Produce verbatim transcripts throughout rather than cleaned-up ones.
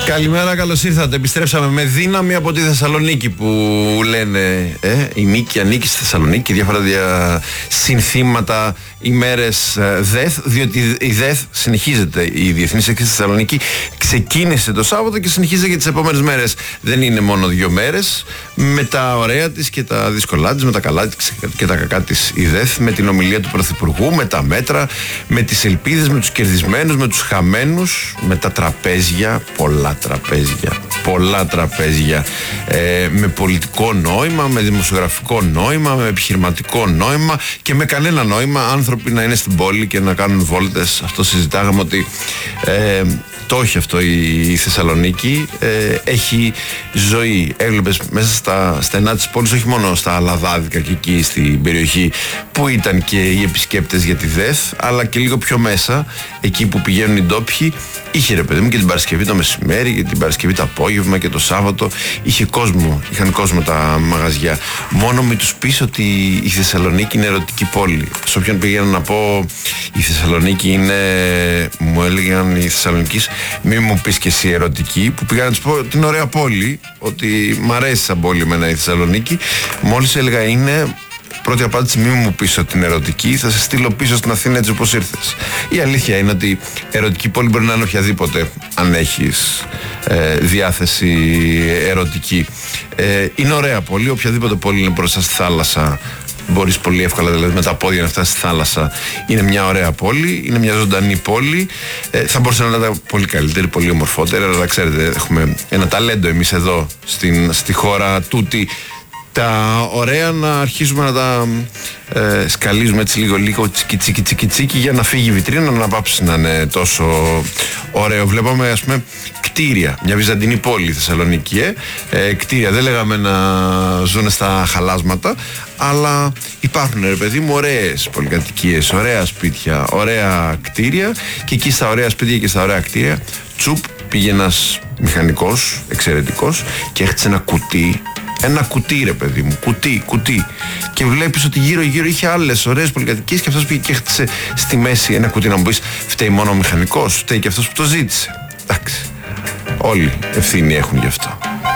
Καλημέρα, καλώς ήρθατε. Επιστρέψαμε με δύναμη από τη Θεσσαλονίκη που λένε ε, η νίκη ανήκει στη Θεσσαλονίκη. Διάφορα δια συνθήματα, ημέρες ε, ΔΕΘ, διότι η ΔΕΘ συνεχίζεται. Η Διεθνής Έκθεση στη Θεσσαλονίκη ξεκίνησε το Σάββατο και συνεχίζεται και τις επόμενες μέρες. Δεν είναι μόνο δύο μέρες. Με τα ωραία της και τα δύσκολά της, με τα καλά της και τα κακά της η ΔΕΘ, με την ομιλία του Πρωθυπουργού, με τα μέτρα, με τις ελπίδες, με τους κερδισμένους, με τους χαμένους, με τα τραπέζια, πολλά τραπέζια, πολλά τραπέζια, ε, με πολιτικό νόημα, με δημοσιογραφικό νόημα, με επιχειρηματικό νόημα και με κανένα νόημα άνθρωποι να είναι στην πόλη και να κάνουν βόλτες. Αυτό συζητάγαμε ότι ε, το έχει αυτό η, η Θεσσαλονίκη, ε, έχει ζωή. Έβλεπες μέσα στα στενά της πόλης, όχι μόνο στα λαδάδικα και εκεί στην περιοχή που ήταν και οι επισκέπτες για τη ΔΕΘ, αλλά και λίγο πιο μέσα, εκεί που πηγαίνουν οι ντόπιοι. Είχε ρε παιδί μου και την Παρασκευή το μεσημέρι και την Παρασκευή το απόγευμα και το Σάββατο. Είχε κόσμο, είχαν κόσμο τα μαγαζιά. Μόνο μην τους πεις ότι η Θεσσαλονίκη είναι ερωτική πόλη. Σε όποιον πήγαινα να πω η Θεσσαλονίκη είναι, μου έλεγαν οι Θεσσαλονικείς, μην μου πεις και εσύ ερωτική, που πήγα να τους πω ότι είναι ωραία πόλη, ότι μ' αρέσει σαν πόλη εμένα η Θεσσαλονίκη. Μόλις έλεγα είναι, πρώτη απάντηση, μην μου πεις ότι είναι ερωτική, θα σε στείλω πίσω στην Αθήνα έτσι όπως ήρθες. Η αλήθεια είναι ότι ερωτική πόλη μπορεί να είναι οποιαδήποτε, αν έχεις ε, διάθεση ερωτική. Ε, είναι ωραία πόλη, οποιαδήποτε πόλη είναι μπροστά στη θάλασσα. Μπορείς πολύ εύκολα δηλαδή με τα πόδια να φτάσεις στη θάλασσα. Είναι μια ωραία πόλη, είναι μια ζωντανή πόλη. Ε, θα μπορούσε να είναι πολύ καλύτερη, πολύ ομορφότερη, αλλά ξέρετε, έχουμε ένα ταλέντο εμείς εδώ στην, στη χώρα τούτη. Τα ωραία να αρχίσουμε να τα ε, σκαλίζουμε έτσι λίγο λίγο τσίκι τσίκι τσίκι τσίκι για να φύγει η βιτρίνα, να πάψει να είναι τόσο ωραίο. Βλέπαμε ας πούμε κτίρια, μια βυζαντινή πόλη Θεσσαλονίκη, ε, ε, κτίρια, δεν λέγαμε να ζουν στα χαλάσματα, αλλά υπάρχουν ρε παιδί μου ωραίες πολυκατοικίες, ωραία σπίτια, ωραία κτίρια, και εκεί στα ωραία σπίτια και στα ωραία κτίρια τσουπ πήγε ένας μηχανικός εξαιρετικός και έχτισε ένα κουτί. Ένα κουτί ρε παιδί μου, κουτί, κουτί. Και βλέπεις ότι γύρω γύρω είχε άλλες ωραίες πολυκατοικίες και αυτός πήγε και έχτισε στη μέση ένα κουτί. Να μου πεις, φταίει μόνο ο μηχανικός, φταίει και αυτός που το ζήτησε. Εντάξει, όλοι ευθύνη έχουν γι' αυτό.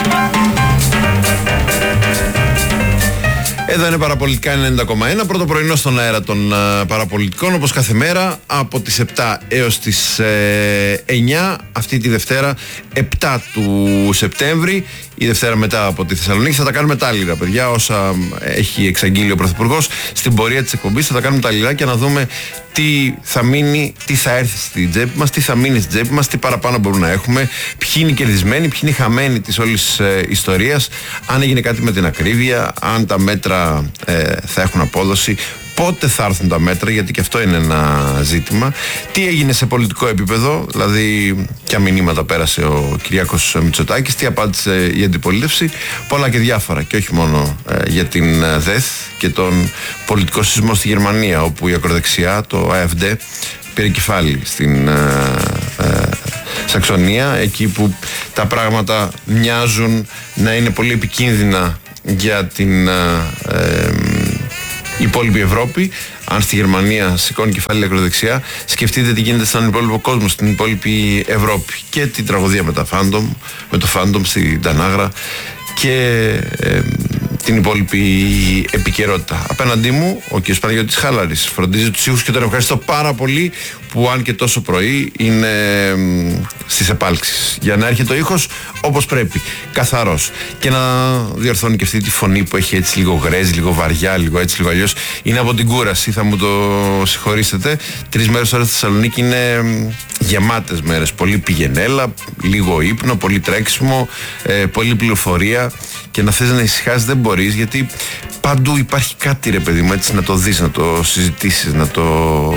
Εδώ είναι Παραπολιτικά ενενήντα κόμμα ένα, πρώτο πρωινό στον αέρα των uh, παραπολιτικών, όπως κάθε μέρα από τις επτά έως τις uh, εννιά, αυτή τη Δευτέρα επτά του Σεπτέμβρη, η Δευτέρα μετά από τη Θεσσαλονίκη. Θα τα κάνουμε τα άλλα, παιδιά, όσα έχει εξαγγείλει ο Πρωθυπουργός στην πορεία της εκπομπής. Θα τα κάνουμε τα λιγάκια να δούμε τι θα μείνει, τι θα έρθει στην τσέπη μας, τι θα μείνει στην τσέπη μας, τι παραπάνω μπορούμε να έχουμε, ποιοι είναι οι κερδισμένοι, ποιοι είναι οι χαμένοι της όλης ε, ιστορίας, αν έγινε κάτι με την ακρίβεια, αν τα μέτρα ε, θα έχουν απόδοση, πότε θα έρθουν τα μέτρα, γιατί και αυτό είναι ένα ζήτημα, τι έγινε σε πολιτικό επίπεδο, δηλαδή ποια μηνύματα πέρασε ο Κυριάκος Μητσοτάκης, τι απάντησε η αντιπολίτευση, πολλά και διάφορα, και όχι μόνο ε, για την ΔΕΘ και τον πολιτικό σεισμό στη Γερμανία, όπου η ακροδεξιά, το AfD, πήρε κεφάλι στην ε, ε, Σαξονία, εκεί που τα πράγματα μοιάζουν να είναι πολύ επικίνδυνα για την ε, ε, η υπόλοιπη Ευρώπη. Αν στη Γερμανία σηκώνει κεφάλι η ακροδεξιά, σκεφτείτε τι γίνεται στον υπόλοιπο κόσμο, στην υπόλοιπη Ευρώπη. Και την τραγωδία με, τα Phantom, με το Phantom στην Τανάγρα και ε, την υπόλοιπη επικαιρότητα. Απέναντί μου ο κ. Παναγιώτης Χάλαρης φροντίζει τους ήχους και τον ευχαριστώ πάρα πολύ που αν και τόσο πρωί είναι στις επάλξεις για να έρχεται ο ήχος όπως πρέπει, καθαρός, και να διορθώνει και αυτή τη φωνή που έχει έτσι λίγο γρέζι, λίγο βαριά, λίγο έτσι, λίγο αλλιώς. Είναι από την κούραση, θα μου το συγχωρήσετε. Τρεις μέρες τώρα στη Θεσσαλονίκη είναι γεμάτες μέρες, πολύ πηγενέλα, λίγο ύπνο, πολύ τρέξιμο, ε, πολύ πληροφορία, και να θες να ησυχάσεις δεν μπορείς, γιατί παντού υπάρχει κάτι ρε παιδί μου, έτσι, να το δεις, να το συζητήσεις, να το,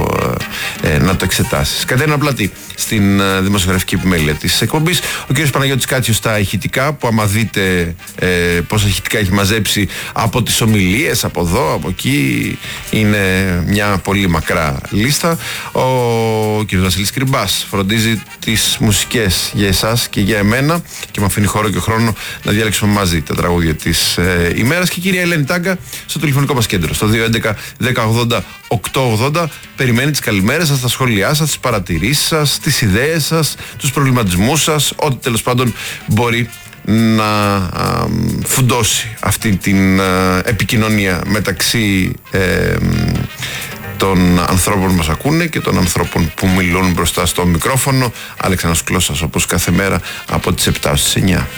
ε, να το εξετάσεις. Κατερίνα Πλατή στην ε, δημοσιογραφική επιμέλεια της εκπομπής, ο κ. Παναγιώτης Κάτσιος στα ηχητικά, που άμα δείτε ε, πόσα ηχητικά έχει μαζέψει από τις ομιλίες, από εδώ, από εκεί, είναι μια πολύ μακρά λίστα. Ο κ. Βασίλης Κρυμπάς φροντίζει τις μουσικές για εσάς και για εμένα και με αφήνει χώρο και χρόνο να διαλέξουμε μαζί τα τραγούδια της ε, ημέρας, και η κυρία Ελένη Τάγκα Καλοκαιρία στο τηλεφωνικό μας κέντρο. Στο δύο έντεκα δέκα ογδόντα οκτακόσια ογδόντα περιμένει τις καλημέρες σας, τα σχόλιά σας, τις παρατηρήσεις σας, τις ιδέες σας, τους προβληματισμούς σας, ό,τι τέλος πάντων μπορεί να α, φουντώσει αυτή την α, επικοινωνία μεταξύ ε, των ανθρώπων που μας ακούνε και των ανθρώπων που μιλούν μπροστά στο μικρόφωνο. Αλέξανδρος Κλώσσας, όπως κάθε μέρα από τις επτά στις εννιά.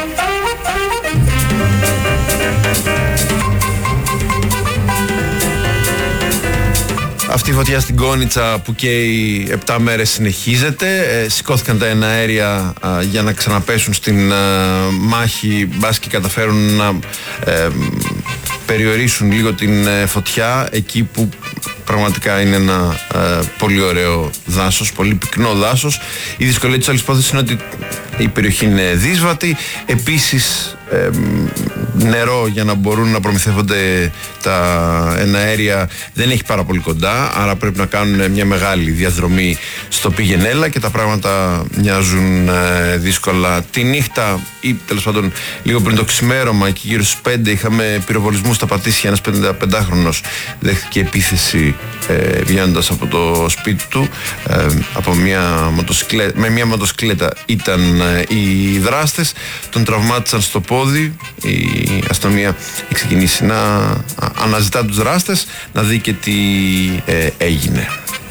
Αυτή η φωτιά στην Κόνιτσα που καίει επτά μέρες συνεχίζεται. Ε, σηκώθηκαν τα εναέρια α, για να ξαναπέσουν στην α, μάχη, μπας και καταφέρουν να ε, περιορίσουν λίγο την ε, φωτιά εκεί που πραγματικά είναι ένα ε, πολύ ωραίο δάσος, πολύ πυκνό δάσος. Η δυσκολία της όλης υπόθεσης είναι ότι η περιοχή είναι δύσβατη. Επίσης ε, νερό για να μπορούν να προμηθεύονται τα εναέρια δεν έχει πάρα πολύ κοντά, άρα πρέπει να κάνουν μια μεγάλη διαδρομή στο πήγαινέλα και τα πράγματα μοιάζουν ε, δύσκολα. Τη νύχτα ή τέλος πάντων λίγο πριν το ξημέρωμα, εκεί γύρω στις πέντε, είχαμε πυροβολισμούς στα Πατήσια. Ένας πενηνταπεντάχρονος δέχτηκε επίθεση ε, βγαίνοντας από το σπίτι του ε, από μια μοτοσυκλέτα, με μια μοτοσυκλέτα ήταν ε, οι δράστες, τον τραυμάτισαν στο πόδι. Η αστυνομία έχει ξεκινήσει να αναζητά τους δράστες, να δει και τι ε, έγινε.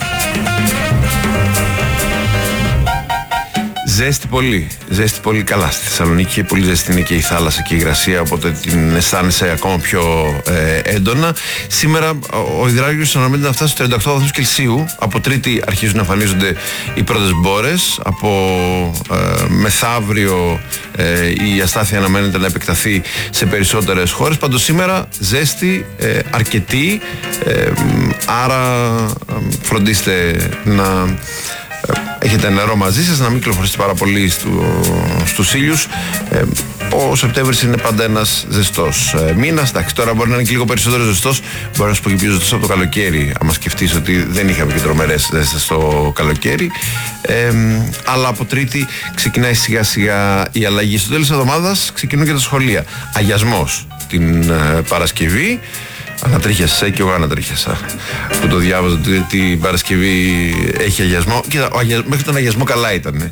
Ζέστη πολύ, ζέστη πολύ, καλά στη Θεσσαλονίκη, πολύ ζέστη είναι και η θάλασσα και η υγρασία, οπότε την αισθάνεσαι ακόμα πιο ε, έντονα. Σήμερα ο υδράργυρος αναμένεται να φτάσει στους τριάντα οκτώ βαθμούς Κελσίου. Από Τρίτη αρχίζουν να εμφανίζονται οι πρώτες μπόρες. Από ε, μεθαύριο ε, η αστάθεια αναμένεται να επεκταθεί σε περισσότερες χώρες. Πάντως σήμερα ζέστη ε, αρκετή, ε, άρα ε, φροντίστε να έχετε νερό μαζί σας, να μην κυκλοφορήσετε πάρα πολύ στου, στους ήλιους. Ε, ο Σεπτέμβρης είναι πάντα ένας ζεστός ε, μήνας. Εντάξει, τώρα μπορεί να είναι και λίγο περισσότερο ζεστός. Μπορεί να σου πω και πιο ζεστός από το καλοκαίρι, άμα σκεφτείς ότι δεν είχαμε και τρομερές ζέστες στο καλοκαίρι. Ε, αλλά από Τρίτη ξεκινάει σιγά σιγά η αλλαγή. Στο τέλος της εβδομάδας ξεκινούν και τα σχολεία. Αγιασμός την ε, Παρασκευή. Ανατρίχιασα και εγώ ανατρίχιασα που το διάβαζα ότι την Παρασκευή έχει αγιασμό. Κοίτα, ο αγιασ... μέχρι τον αγιασμό καλά ήταν.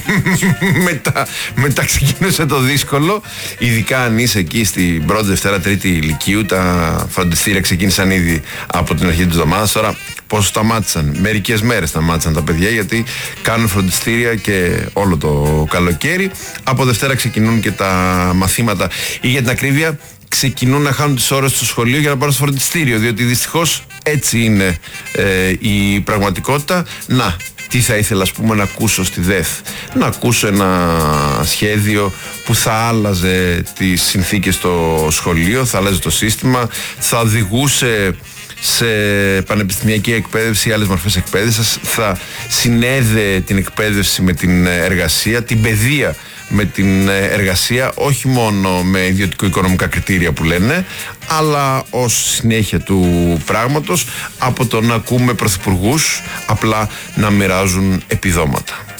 μετά, μετά ξεκίνησε το δύσκολο. Ειδικά αν είσαι εκεί στην πρώτη, Δευτέρα, Τρίτη Λυκείου. Τα φροντιστήρια ξεκίνησαν ήδη από την αρχή της εβδομάδας. Τώρα πώς σταμάτησαν? Μερικές μέρες σταμάτησαν τα παιδιά, γιατί κάνουν φροντιστήρια και όλο το καλοκαίρι. Από Δευτέρα ξεκινούν και τα μαθήματα, ή για την ακρίβεια ξεκινούν να χάνουν τις ώρες στο σχολείο για να πάρουν στο φροντιστήριο, διότι δυστυχώς έτσι είναι ε, η πραγματικότητα. Να, τι θα ήθελα ας πούμε να ακούσω στη ΔΕΘ? Να ακούσω ένα σχέδιο που θα άλλαζε τις συνθήκες στο σχολείο, θα άλλαζε το σύστημα, θα οδηγούσε σε πανεπιστημιακή εκπαίδευση ή άλλες μορφές εκπαίδευσης, θα συνέδε την εκπαίδευση με την εργασία, την παιδεία με την εργασία, όχι μόνο με ιδιωτικο-οικονομικά κριτήρια που λένε, αλλά ως συνέχεια του πράγματος, από το να ακούμε πρωθυπουργούς απλά να μοιράζουν επιδόματα.